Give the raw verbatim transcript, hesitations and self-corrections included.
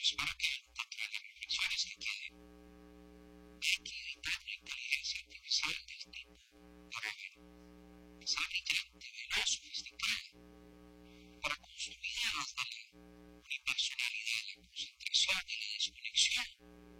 Espero que dentro de las reflexiones que queden hay que evitar la inteligencia artificial del tipo para ser brillante, veloz, sofisticada, para consumir ideas de la unipersonalidad, la concentración y la desconexión